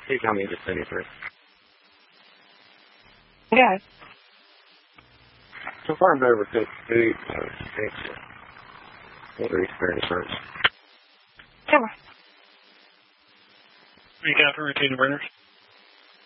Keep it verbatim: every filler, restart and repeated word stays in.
Can you tell me just anything? Yeah. So far, I've never cooked food. I don't think so. What are your experience first? Camera. Are you got for routine burners?